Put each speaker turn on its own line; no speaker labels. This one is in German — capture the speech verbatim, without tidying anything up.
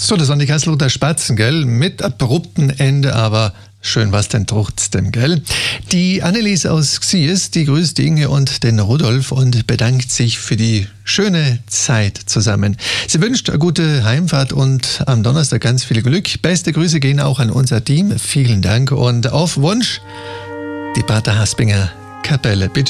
So, der Sonntag der Spatzen, gell? Mit abruptem Ende, aber schön was denn trotzdem, gell? Die Annelies aus Xies, die grüßt die Inge und den Rudolf und bedankt sich für die schöne Zeit zusammen. Sie wünscht eine gute Heimfahrt und am Donnerstag ganz viel Glück. Beste Grüße gehen auch an unser Team. Vielen Dank und auf Wunsch die Pater Haspinger Kapelle. Bitte.